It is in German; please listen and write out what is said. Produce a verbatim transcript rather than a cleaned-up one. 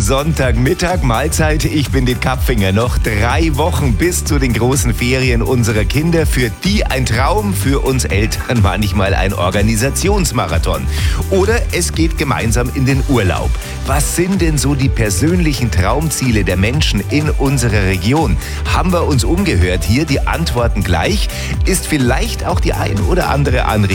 Sonntagmittag, Mahlzeit. Ich bin den Kapfinger. Noch drei Wochen bis zu den großen Ferien unserer Kinder. Für die ein Traum, für uns Eltern manchmal ein Organisationsmarathon. Oder es geht gemeinsam in den Urlaub. Was sind denn so die persönlichen Traumziele der Menschen in unserer Region? Haben wir uns umgehört hier? Die Antworten gleich. Ist vielleicht auch die ein oder andere Anregung